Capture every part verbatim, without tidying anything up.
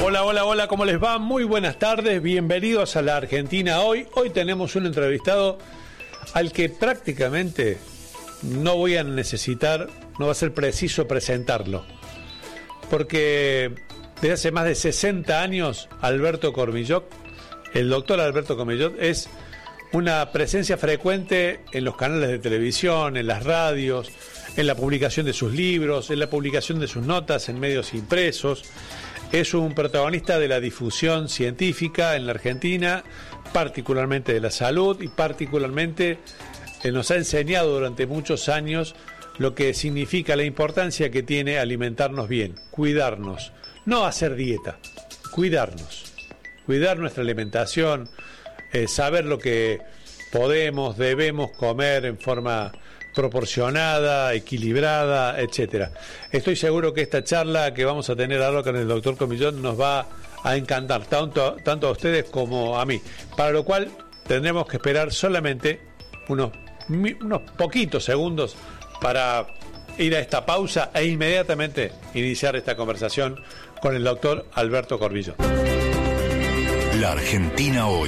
Hola, hola, hola, ¿cómo les va? Muy buenas tardes, bienvenidos a la Argentina Hoy. Hoy tenemos un entrevistado al que prácticamente no voy a necesitar, no va a ser preciso presentarlo, porque desde hace más de sesenta años Alberto Cormillot, el doctor Alberto Cormillot, es una presencia frecuente en los canales de televisión, en las radios, en la publicación de sus libros, en la publicación de sus notas en medios impresos. Es un protagonista de la difusión científica en la Argentina, particularmente de la salud, y particularmente eh, nos ha enseñado durante muchos años lo que significa la importancia que tiene alimentarnos bien, cuidarnos, no hacer dieta, cuidarnos, cuidar nuestra alimentación, eh, saber lo que podemos, debemos comer en forma proporcionada, equilibrada, etcétera. Estoy seguro que esta charla que vamos a tener ahora con el doctor Cormillot nos va a encantar, tanto, tanto a ustedes como a mí, para lo cual tendremos que esperar solamente unos, unos poquitos segundos para ir a esta pausa e inmediatamente iniciar esta conversación con el doctor Alberto Cormillot. La Argentina Hoy.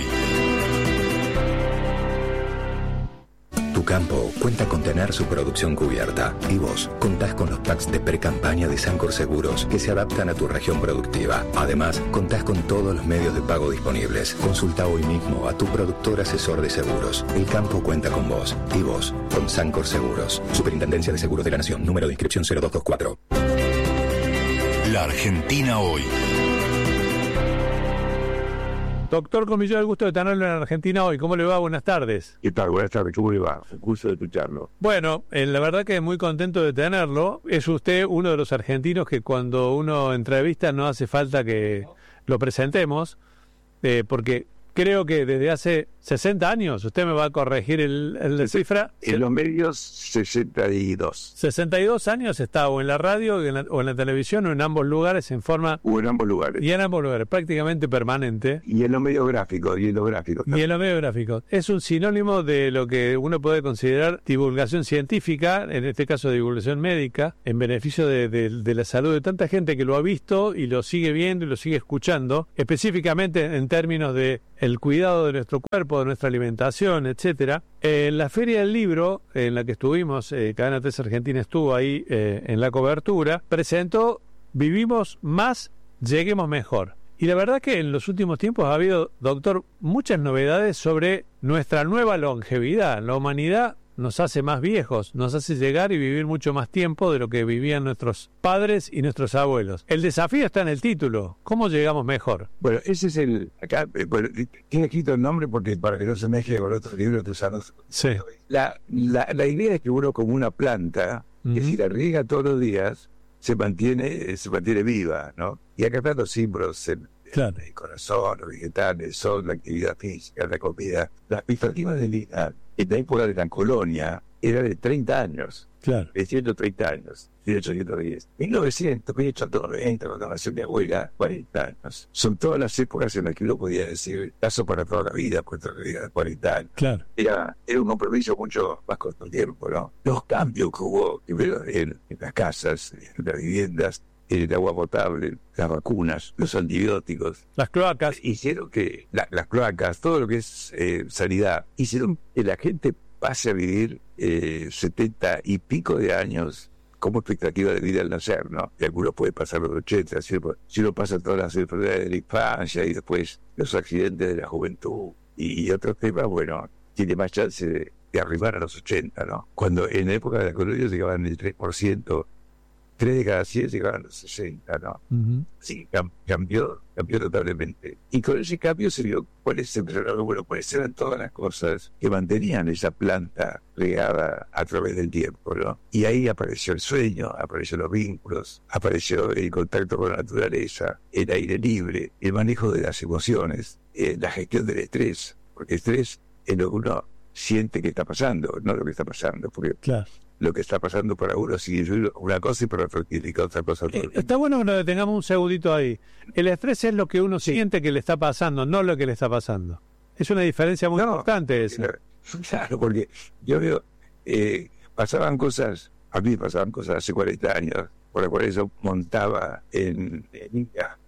Tu campo cuenta con tener su producción cubierta y vos contás con los packs de pre-campaña de Sancor Seguros que se adaptan a tu región productiva. Además, contás con todos los medios de pago disponibles. Consulta hoy mismo a tu productor asesor de seguros. El campo cuenta con vos y vos con Sancor Seguros. Superintendencia de Seguros de la Nación. Número de inscripción cero dos dos cuatro. La Argentina Hoy. Doctor Cormillot, el gusto de tenerlo en Argentina Hoy. ¿Cómo le va? Buenas tardes. ¿Qué tal? Buenas tardes. ¿Cómo le va? Un gusto de escucharlo. Bueno, eh, la verdad que muy contento de tenerlo. Es usted uno de los argentinos que cuando uno entrevista no hace falta que lo presentemos, eh, porque creo que desde hace sesenta años, usted me va a corregir el, el de cifra. En los medios, sesenta y dos. sesenta y dos años está o en la radio o en la, o en la televisión o en ambos lugares en forma... O en ambos lugares. Y en ambos lugares, prácticamente permanente. Y en los medios gráficos, y en los gráficos. Y en los medios gráficos. Es un sinónimo de lo que uno puede considerar divulgación científica, en este caso divulgación médica, en beneficio de, de, de la salud de tanta gente que lo ha visto y lo sigue viendo y lo sigue escuchando, específicamente en términos de el cuidado de nuestro cuerpo, de nuestra alimentación, etcétera. En la Feria del Libro, en la que estuvimos, eh, Cadena tres Argentina estuvo ahí eh, en la cobertura, presentó Vivimos Más, Lleguemos Mejor. Y la verdad que en los últimos tiempos ha habido, doctor, muchas novedades sobre nuestra nueva longevidad. La humanidad nos hace más viejos, nos hace llegar y vivir mucho más tiempo de lo que vivían nuestros padres y nuestros abuelos. El desafío está en el título. ¿Cómo llegamos mejor? Bueno, ese es el... Acá, eh, bueno, tiene escrito el nombre porque para que no se mezcle con otros libros de sanos. Sí. La, la, la idea es que uno, como una planta, uh-huh, que si la riega todos los días, se mantiene, se mantiene viva, ¿no? Y acá están los símbolos, el, claro, el corazón, los vegetales, el sol, la actividad física, la comida. La perspectiva de vida en la época de la colonia era de treinta años. Claro. De ciento treinta años, mil ochocientos diez. mil novecientos, mil ochocientos noventa, cuando nació mi abuela, cuarenta años. Son todas las épocas en las que uno podía decir, caso para toda la vida, cuento la vida de cuarenta años. Claro. Era, era un compromiso mucho más corto tiempo, ¿no? Los cambios que hubo, primero en, en las casas, en las viviendas, en el agua potable, las vacunas, los antibióticos. Las cloacas. Hicieron que la, las cloacas, todo lo que es eh, sanidad, hicieron que la gente pase a vivir eh, setenta y pico de años como expectativa de vida al nacer, ¿no? Y algunos pueden pasar los ochenta, si uno, si uno pasa todas las enfermedades de la infancia y después los accidentes de la juventud y, y otros temas, bueno, tiene más chance de, de arribar a los ochenta, ¿no? Cuando en la época de la colonia llegaban el tres por ciento, tres de cada cien llegaban a los sesenta, ¿no? Uh-huh. Sí, cam- cambió, cambió notablemente. Y con ese cambio se vio cuáles eran, bueno, cuáles eran todas las cosas que mantenían esa planta regada a través del tiempo, ¿no? Y ahí apareció el sueño, aparecieron los vínculos, apareció el contacto con la naturaleza, el aire libre, el manejo de las emociones, eh, la gestión del estrés, porque el estrés es lo que uno siente que está pasando, no lo que está pasando, porque... Claro. Lo que está pasando para uno sigue una cosa y para otro significa otra cosa. Eh, está bueno que nos detengamos un segundito ahí. El estrés es lo que uno sí. siente que le está pasando, no lo que le está pasando. Es una diferencia muy no, importante esa. Claro, porque yo veo, eh, pasaban cosas, a mí pasaban cosas hace cuarenta años, por las cuales yo montaba en, en Inca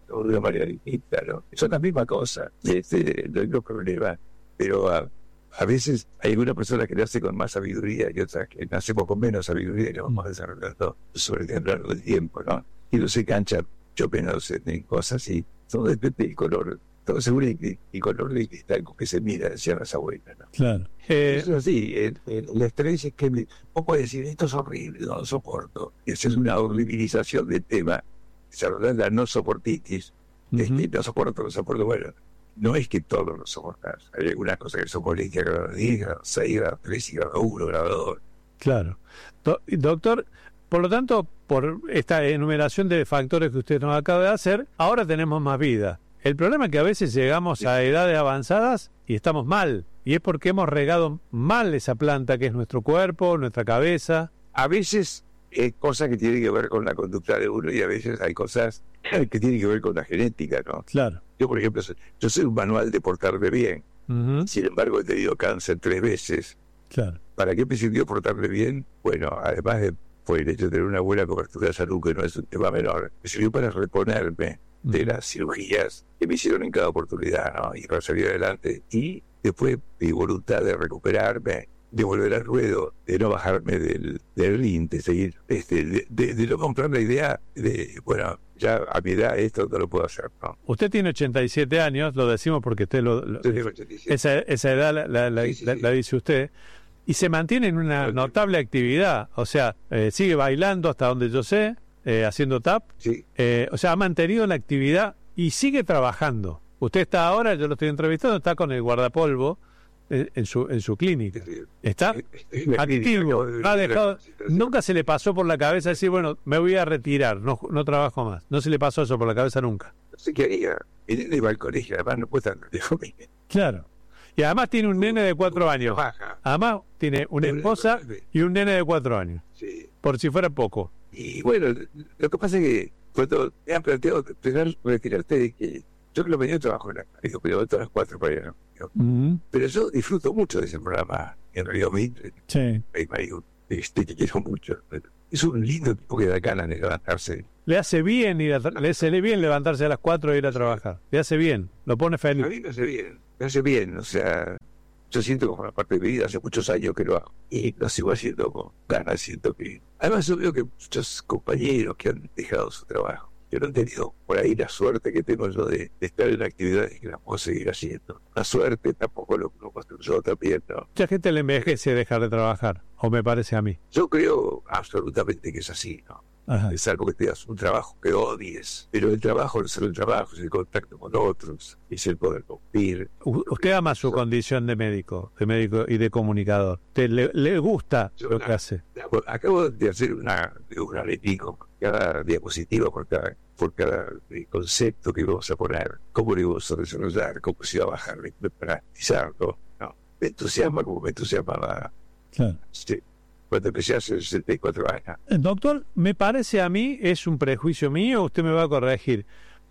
o de una manera distinta, ¿no? Son la misma cosa, este, no hay no problema, pero a, a veces hay algunas personas que nace con más sabiduría y otras que nacemos con menos sabiduría y lo vamos desarrollando sobre el largo del tiempo, ¿no? Y no se cancha mucho menos en cosas y todo depende del color. Todo seguro y, y color de cristal con que se mira, decían las abuelas, ¿no? Claro. Eh, Eso es así, el, el, el estrés es que me, vos podés decir, esto es horrible, no lo soporto. Y esa es una horribilización del tema, desarrollar la no soportitis. Uh-huh. Este, no soporto, no soporto, bueno, no es que todo lo soportás. Hay algunas cosas que soportás a grado diez, grado seis, grado tres, grado uno, grado dos. Claro. Do- doctor, por lo tanto, por esta enumeración de factores que usted nos acaba de hacer, ahora tenemos más vida. El problema es que a veces llegamos a edades avanzadas y estamos mal. Y es porque hemos regado mal esa planta que es nuestro cuerpo, nuestra cabeza. A veces hay cosas que tienen que ver con la conducta de uno y a veces hay cosas que tienen que ver con la genética, ¿no? Claro. Yo, por ejemplo, soy, yo soy un manual de portarme bien. Uh-huh. Sin embargo, he tenido cáncer tres veces. Claro. ¿Para qué me sirvió portarme bien? Bueno, además de por el hecho de tener una buena cobertura de salud, que no es un tema menor, me sirvió para reponerme de las cirugías que me hicieron en cada oportunidad, ¿no? Y para salir adelante. Y después mi voluntad de recuperarme, de volver al ruedo, de no bajarme del, del ring, de seguir, este, de, de, de no comprar la idea de, bueno, ya a mi edad esto no lo puedo hacer, ¿no? Usted tiene ochenta y siete años, lo decimos porque usted lo... lo esa, esa edad la, la, la, sí, sí, la, sí. la dice usted, y se mantiene en una notable actividad, o sea, eh, sigue bailando hasta donde yo sé, Eh, haciendo tap, sí. eh, o sea, ha mantenido la actividad y sigue trabajando. Usted está ahora, yo lo estoy entrevistando, está con el guardapolvo en, en su en su clínica. Está activo, ha dejado, nunca se le pasó por la cabeza decir, bueno, me voy a retirar, no, no trabajo más. No se le pasó eso por la cabeza nunca. No sé qué haría. El nene va al colegio, además no puede estar de familia. Claro. Y además tiene un nene de cuatro años. Además tiene una esposa y un nene de cuatro años. Sí. Por si fuera poco. Y bueno, lo que pasa es que cuando me han planteado empezar a retirarte de que yo que lo venía trabajo en la radio, pero todas las cuatro para allá, ¿no? Uh-huh. Pero yo disfruto mucho de ese programa en Radio Mitre. Sí. Este, te quiero mucho. Es un lindo tipo que da ganas de levantarse. Le hace bien ir a tra- le hace bien levantarse a las cuatro e ir a trabajar. Le hace bien, lo pone feliz. A mí me hace bien, me hace bien, o sea, yo siento como una parte de mi vida, hace muchos años que lo hago. Y lo sigo haciendo con ganas, siento que... Además yo veo que muchos compañeros que han dejado su trabajo, yo no he tenido por ahí la suerte que tengo yo de, de estar en actividades que las puedo seguir haciendo. La suerte tampoco lo, lo construyo también, ¿no? Mucha gente le envejece dejar de trabajar, o me parece a mí. Yo creo absolutamente que es así, ¿no? Ajá. Es algo que tengas un trabajo que odies, pero el trabajo no es solo el trabajo, es el contacto con otros, es el poder cumplir. U- usted ama su condición de médico, de médico y de comunicador. ¿Te le, le gusta Yo lo la, que hace? La, acabo de hacer una, una pico, cada diapositiva por cada, por cada concepto que vamos a poner, cómo lo vamos a desarrollar, cómo se va a bajar, para practicarlo. No, me entusiasma como me entusiasmaba. Claro. Sí. Cuando empecé hace sesenta y cuatro años. Doctor, me parece a mí, es un prejuicio mío, usted me va a corregir.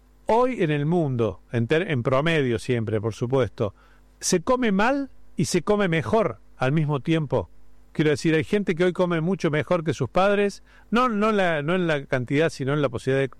Hoy en el mundo, en, ter- en promedio siempre, por supuesto, se come mal y se come mejor al mismo tiempo. Quiero decir, hay gente que hoy come mucho mejor que sus padres, no, no, en la, no en la cantidad, sino en la posibilidad de...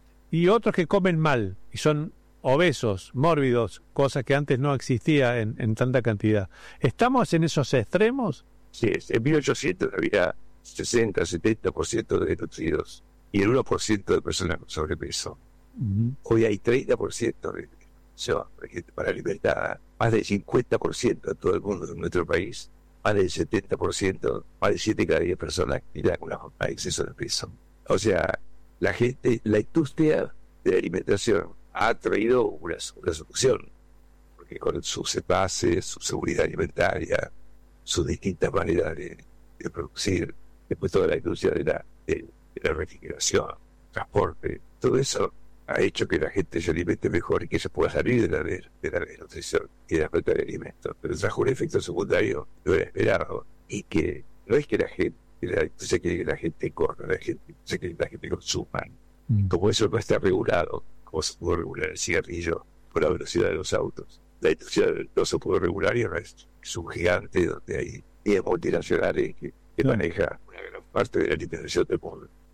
Y otros que comen mal y son obesos, mórbidos, cosas que antes no existía en, en tanta cantidad. ¿Estamos en esos extremos? Sí, en mil ochocientos había sesenta, setenta por ciento de desnutridos y el uno por ciento de personas con sobrepeso. Uh-huh. Hoy hay treinta por ciento de gente para alimentada, más del cincuenta por ciento de todo el mundo en nuestro país, más del setenta por ciento, más de siete cada diez personas que tienen alguna forma de exceso de peso. O sea, la gente, la industria de la alimentación ha traído una, una solución, porque con sus envases, su seguridad alimentaria, sus distintas maneras de, de producir, después toda la industria de la, de, de la refrigeración, transporte, todo eso ha hecho que la gente se alimente mejor y que se pueda salir de la, de, de la desnutrición y de la falta de alimentos. Pero trajo un efecto secundario no era esperado, y que no es que la gente, que la industria quiere que la gente corra, la gente se quiere que la gente consuma. Mm. Como eso no está regulado, como se pudo regular el cigarrillo por la velocidad de los autos. La industria no se pudo regular y ahora es, es un gigante donde hay diez multinacionales que, que claro. maneja una gran parte de la alimentación del mundo.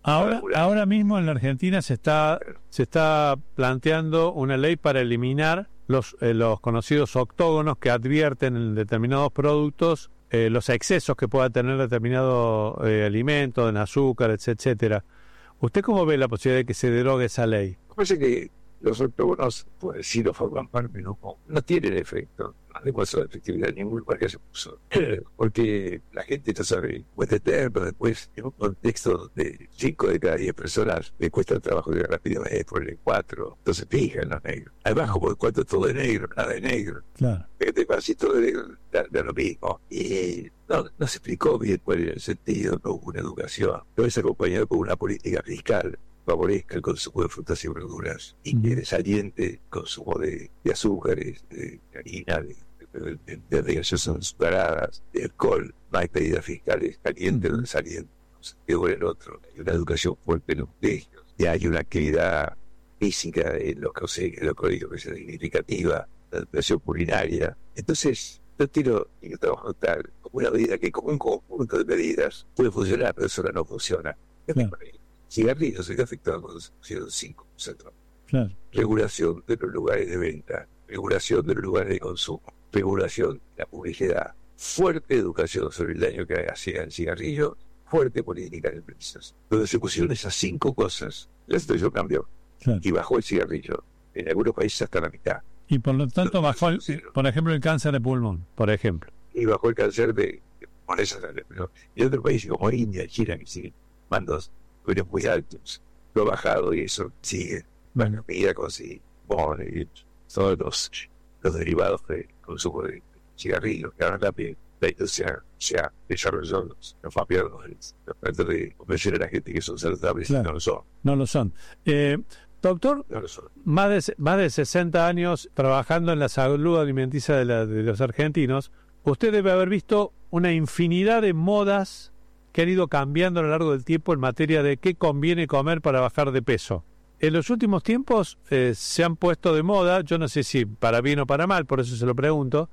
Ahora, ahora mismo en la Argentina se está se está planteando una ley para eliminar los eh, los conocidos octógonos que advierten en determinados productos eh, los excesos que pueda tener determinado eh, alimento, en azúcar, etcétera. ¿Usted cómo ve la posibilidad de que se derogue esa ley? Parece que los octógonos, pues sí, lo forman parte, no, no tienen efecto, no ha demostrado efectividad en ningún lugar que se puso. Porque la gente no sabe, puede tenerlo después en un contexto de cinco de cada diez personas le cuesta el trabajo de rápidamente por el cuatro, entonces fijan los negros. Además, como el cuatro todo de negro, nada de negro. Claro. Este pasito de negro da, da lo mismo. Y no, no se explicó bien cuál era el sentido, no hubo una educación. No es acompañado con una política fiscal favorezca el consumo de frutas y verduras y que desaliente el consumo de, de azúcares, de harina, de, de, de, de, de gaseosas azucaradas, de alcohol. No hay medidas fiscales calientes o desalientes. No se quedó el otro. Hay una educación fuerte en los colegios y hay una actividad física en los colegios, en los colegios que sea significativa, la educación culinaria. Entonces, yo tiro y yo trabajo tal como una medida que como un conjunto de medidas puede funcionar, pero sola no funciona. Claro. Cigarrillos se afectado con cinco por ciento. Claro. Regulación de los lugares de venta, regulación de los lugares de consumo, regulación de la publicidad, fuerte educación sobre el daño que hacía el cigarrillo, fuerte política de precios. Donde se pusieron esas cinco cosas, la situación cambió. Claro. Y bajó el cigarrillo. En algunos países hasta la mitad. Y por lo tanto bajó, el, por ejemplo, el cáncer de pulmón, por ejemplo. Y bajó el cáncer de pulmones. Pero en otros países como India, China, que siguen mandos pero muy altos, lo ha bajado y eso sigue. Bueno, mira con sí, bueno, y todos los, los derivados del consumo de cigarrillos, que ahora también la industria se ha desarrollado los, los papiados, los tratos de convencer a la gente que son saludables, claro. Y no lo son. No lo son. Eh, doctor, no lo son. Más de, más de sesenta años trabajando en la salud alimenticia de, la, de los argentinos, usted debe haber visto una infinidad de modas que han ido cambiando a lo largo del tiempo en materia de qué conviene comer para bajar de peso. En los últimos tiempos eh, se han puesto de moda, yo no sé si para bien o para mal, por eso se lo pregunto,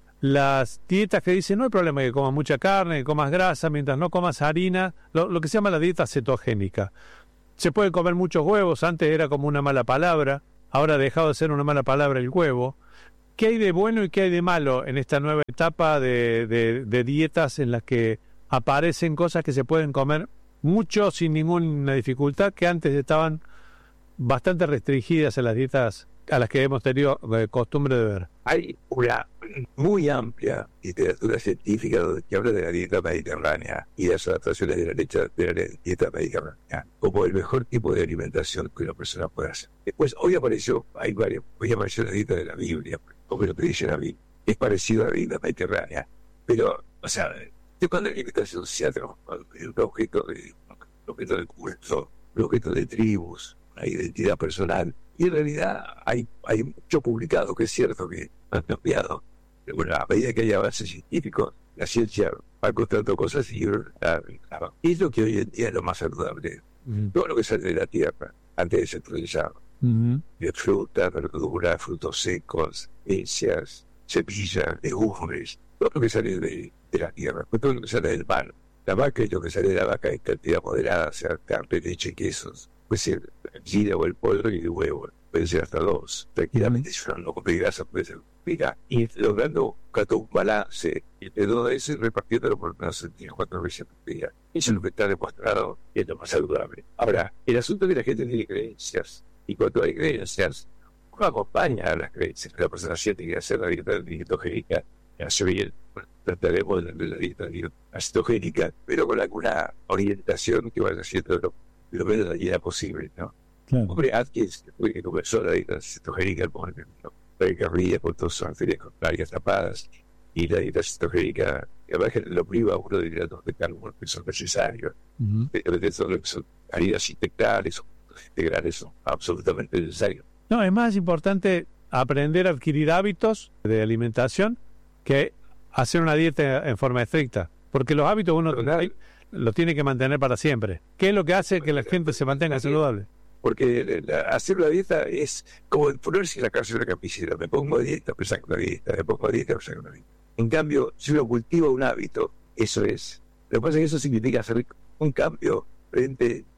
las dietas que dicen no hay problema que comas mucha carne, que comas grasa, mientras no comas harina, lo, lo que se llama la dieta cetogénica. Se puede comer muchos huevos, antes era como una mala palabra, ahora ha dejado de ser una mala palabra el huevo. ¿Qué hay de bueno y qué hay de malo en esta nueva etapa de, de, de dietas en las que aparecen cosas que se pueden comer mucho sin ninguna dificultad, que antes estaban bastante restringidas en las dietas a las que hemos tenido eh, costumbre de ver? Hay una muy amplia literatura científica que habla de la dieta mediterránea y de las adaptaciones de la, leche, de la dieta mediterránea como el mejor tipo de alimentación que una persona puede hacer. Después, hoy apareció, hay varios, hoy apareció la dieta de la Biblia, como lo que dice la Biblia. Es parecido a la dieta mediterránea, pero, o sea, de cuando la alimentación se ha transformado en un objeto de, un objeto de culto, un objeto de tribus, una identidad personal. Y en realidad hay, hay mucho publicado que es cierto que han cambiado. Pero bueno, a medida que haya avances científicos, la ciencia va encontrando cosas y la, la, es lo que hoy en día es lo más saludable. Uh-huh. Todo lo que sale de la tierra, antes de ser procesado. Uh-huh. De frutas, verduras, frutos secos, especias, semillas, legumbres, todo lo que sale de, de la tierra, todo lo que sale del mar. La vaca y lo que sale de la vaca en cantidad moderada, o sea, carne, leche, quesos. Puede ser el gallina o el pollo y el huevo, puede ser hasta dos. Tranquilamente, si uno no come grasa, puede ser mira, y logrando un balance entre todo eso y repartiéndolo por unas tres o cuatro veces por día. Eso es lo que está demostrado y es lo más saludable. Ahora, el asunto es que la gente tiene creencias, y cuando hay creencias, uno acompaña a las creencias. La persona siente que hacer la dieta cetogénica hace bien. Bueno, trataremos de la dieta cetogénica, pero con alguna orientación que vaya haciendo lo lo menos allá posible, ¿no? Claro. Hombre, Atkins, que comenzó la dieta cetogénica, por ejemplo, la carrilla con todas sus arterias contrarias tapadas, y la dieta cetogénica, que además lo priva a uno de hidratos de carbono que son necesarios. Uh-huh. Pero son, son harinas integrales, son integrales son absolutamente necesarios. No, es más importante aprender a adquirir hábitos de alimentación que hacer una dieta en forma estricta, porque los hábitos uno hay, lo tiene que mantener para siempre. ¿Qué es lo que hace que la gente se mantenga saludable? Porque la, hacer una dieta es como ponerse en la cárcel de la capicera. Me pongo a dieta, me saco una dieta, me pongo a dieta, me saco una dieta. En cambio, si uno cultiva un hábito, eso es. Lo que pasa es que eso significa hacer un cambio frente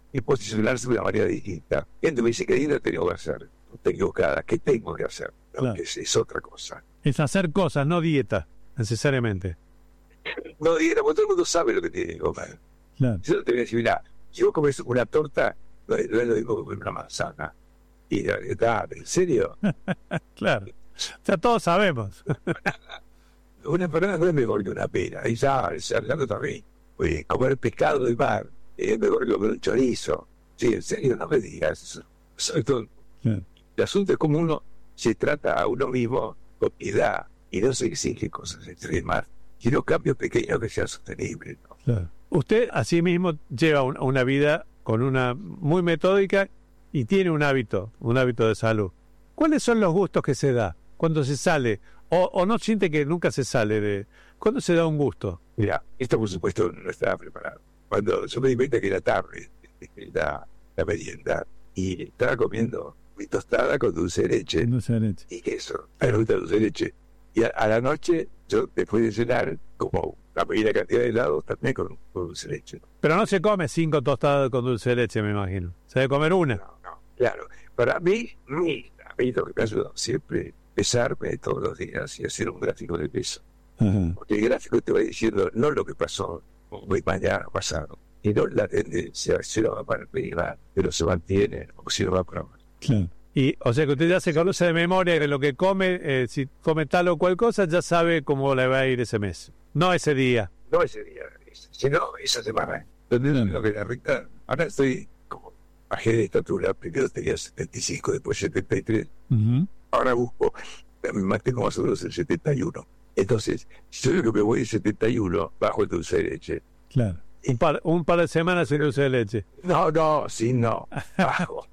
y posicionarse de una manera distinta. Gente me dice, ¿qué dieta tengo que hacer? No estoy equivocada. ¿Qué tengo que hacer? No, claro. es, es otra cosa. Es hacer cosas, no dieta, necesariamente. No dieta, porque todo el mundo sabe lo que tiene que comer. Claro. Yo te voy a decir, mira, si vos comes una torta, no es no es lo mismo que comer una manzana. Y la verdad, ¿en serio? Claro. Ya todos sabemos. Una empanada no es mejor que una pera. Y ya, hablando también. Oye, comer pescado de mar es mejor que comer un chorizo. Sí, en serio, no me digas eso. Soy todo. Claro. El asunto es como uno se trata a uno mismo con piedad y no se exige cosas extremas, sino cambios pequeños que sean sostenibles, ¿no? Claro. Usted, asimismo, lleva un, una vida con una muy metódica y tiene un hábito, un hábito de salud. ¿Cuáles son los gustos que se da cuando se sale? O, o no siente que nunca se sale de... ¿Cuándo se da un gusto? Mira, esto por supuesto no estaba preparado. Cuando yo me di cuenta que era tarde, la, la merienda, y estaba comiendo mi tostada con dulce de leche, Dulce de leche. y queso. A mí me gusta el dulce de leche. Y a, a la noche, yo después de cenar, como la medida cantidad de helados, también con, con dulce de leche. Pero no se come cinco tostadas con dulce de leche, me imagino. Se debe comer una. No, no, claro. Para mí, mi hábito que me ha ayudado siempre, pesarme todos los días y hacer un gráfico de peso. Ajá. Porque el gráfico te va diciendo no lo que pasó hoy, mañana, pasado, sino la tendencia, si no va para el perivar, pero se mantiene, o si no va para abajo. Claro. Y, o sea, que usted ya se conoce de memoria de lo que come, eh, si come tal o cual cosa, ya sabe cómo le va a ir ese mes. No ese día. No ese día, sino esa semana. Entonces, lo que la recta, ahora estoy como bajé de estatura, primero tenía setenta y cinco, después setenta y tres. Uh-huh. Ahora busco, me mantengo más o menos el setenta y uno. Entonces, si yo digo que me voy de setenta y uno, bajo el dulce de leche. Claro. Un par, un par de semanas sin dulce de leche. No, no, sí, no, bajo.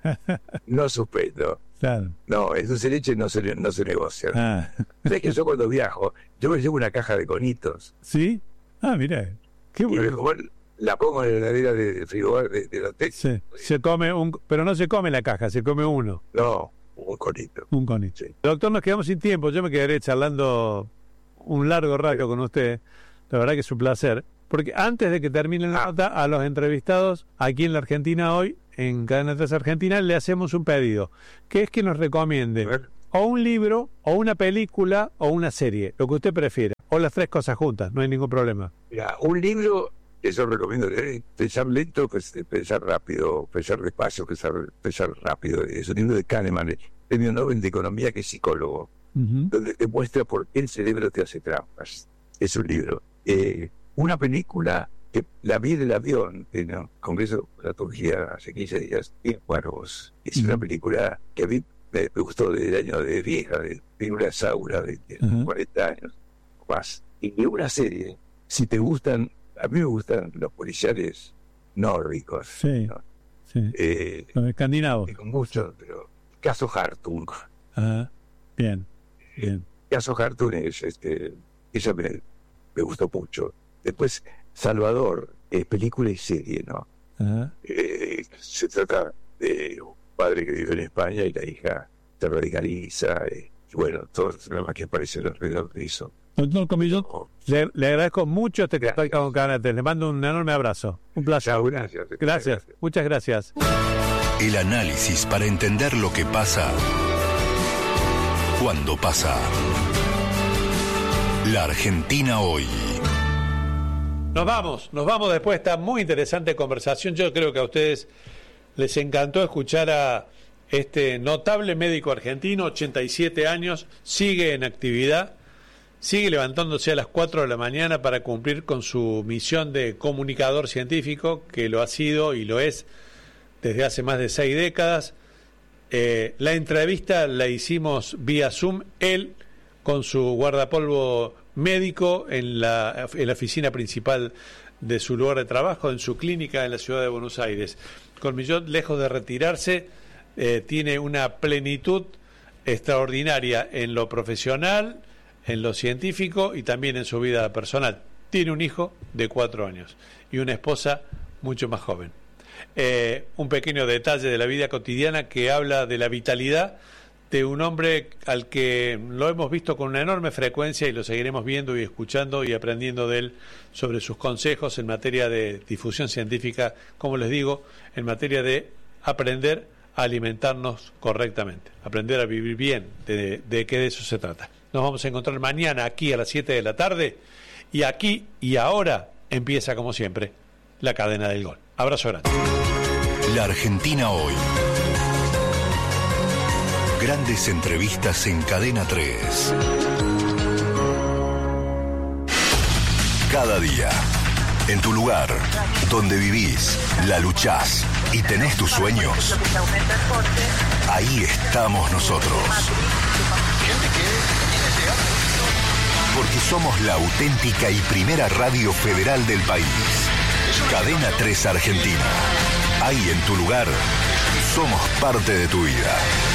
No suspendo. Claro. No, el dulce de leche no se, no se negocia. Ah. ¿Sabes que yo cuando viajo, yo me llevo una caja de conitos? ¿Sí? Ah, mira. Qué Y me bueno. como la pongo en la heladera de, de frigobar de, del hotel. Sí. Se come un... Pero no se come la caja, se come uno. No, un conito. Un conito. Sí. Doctor, nos quedamos sin tiempo. Yo me quedaré charlando un largo rato con usted. La verdad que es un placer. Porque antes de que termine la Ah. nota, a los entrevistados aquí en la Argentina hoy, en Cadena tres Argentina, le hacemos un pedido, que es que nos A recomiende ver. o un libro, o una película, o una serie, lo que usted prefiera, o las tres cosas juntas, no hay ningún problema. Mira, un libro que yo recomiendo leer, Pensar lento, pues, pensar rápido, pensar despacio, pensar, pensar rápido. Es un libro de Kahneman, premio Nobel de Economía, que es psicólogo, Uh-huh. donde te muestra por qué el cerebro te hace trampas. Es un libro. Eh, una película que la vi en el avión en el Congreso de la Turquía hace quince días, y Cuervos. Es una película que a mí me, me gustó del año de vieja, de película Saura, de, de Ajá. cuarenta años o más. Y una serie, si te gustan, a mí me gustan los policiales nórdicos, Sí, ¿no? sí. Eh, Los escandinavos. y con mucho, pero caso Hartung. Ajá. Bien, bien. Caso Hartung es, este, esa me, me gustó mucho. Después, Salvador, eh, película y serie, ¿no? Ajá. Eh, se trata de un padre que vive en España y la hija se radicaliza, eh, y bueno, todos los problemas que aparecen alrededor de eso. Doctor Comillón, Oh, le, le agradezco mucho este contacto con Cadena tres. Le mando un enorme abrazo. Un placer. chao, gracias. Gracias, muchas gracias. El análisis para entender lo que pasa cuando pasa. La Argentina hoy. Nos vamos, nos vamos después de esta muy interesante conversación. Yo creo que a ustedes les encantó escuchar a este notable médico argentino, ochenta y siete años, sigue en actividad, sigue levantándose a las cuatro de la mañana para cumplir con su misión de comunicador científico, que lo ha sido y lo es desde hace más de seis décadas. Eh, la entrevista la hicimos vía Zoom, él con su guardapolvo médico en la, en la oficina principal de su lugar de trabajo, en su clínica en la ciudad de Buenos Aires. Colmillot, lejos de retirarse, eh, tiene una plenitud extraordinaria en lo profesional, en lo científico y también en su vida personal. Tiene un hijo de cuatro años y una esposa mucho más joven. Eh, un pequeño detalle de la vida cotidiana que habla de la vitalidad de un hombre al que lo hemos visto con una enorme frecuencia y lo seguiremos viendo y escuchando y aprendiendo de él sobre sus consejos en materia de difusión científica, como les digo, en materia de aprender a alimentarnos correctamente, aprender a vivir bien, de, de qué de eso se trata. Nos vamos a encontrar mañana aquí a las siete de la tarde y aquí y ahora empieza como siempre la cadena del gol. Abrazo grande. La Argentina hoy. Grandes entrevistas en Cadena tres. Cada día, en tu lugar, donde vivís, la luchás y tenés tus sueños, ahí estamos nosotros. Porque somos la auténtica y primera radio federal del país. Cadena tres Argentina. Ahí en tu lugar, somos parte de tu vida.